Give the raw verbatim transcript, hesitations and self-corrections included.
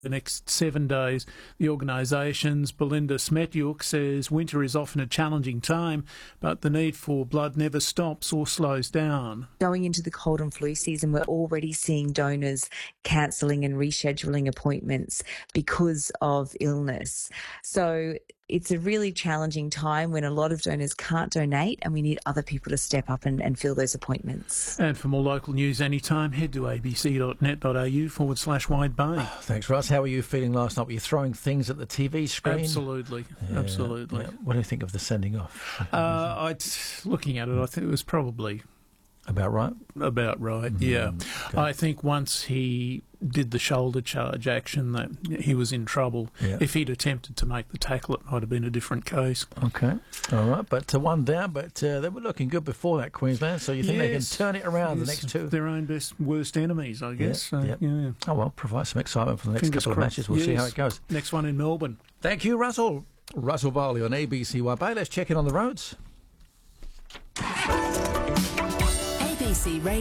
the next seven days. The organisation's Belinda Smetyuk says winter is often a challenging time, but the need for blood never stops or slows down. Going into the cold and flu season, we're already seeing donors cancelling and rescheduling appointments because of illness. So it's a really challenging time when a lot of donors can't donate, and we need other people to step up and, and fill those appointments. And for more local news anytime, head to abc.net.au forward slash wide bay. Thanks, Russ. How were you feeling last night? Were you throwing things at the T V screen? Absolutely, Yeah, absolutely. yeah. What do you think of the sending off? Uh, I'd, looking at it, I think it was probably About right? about right, Mm-hmm. yeah. Okay. I think once he did the shoulder charge action, that he was in trouble. Yeah. If he'd attempted to make the tackle, it might have been a different case. Okay, all right, but uh, one down, but uh, they were looking good before that, Queensland, so you think they can Yes. turn it around the Yes, next two? Their own best, worst enemies, I guess. So, yeah. yeah. Oh, well, provide some excitement for the next Fingers couple crossed. of matches. We'll see how Yes. it goes. Next one in Melbourne. Thank you, Russell. Russell Barley on A B C Y Bay. Let's check in on the roads. A B C Radio.